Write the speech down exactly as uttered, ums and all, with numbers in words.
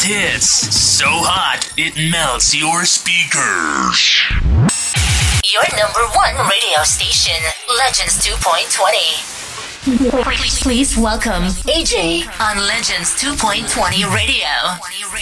hottest hits. So hot, it melts your speakers. Your number one radio station, Legends two point twenty. Please welcome A J on Legends two point twenty Radio.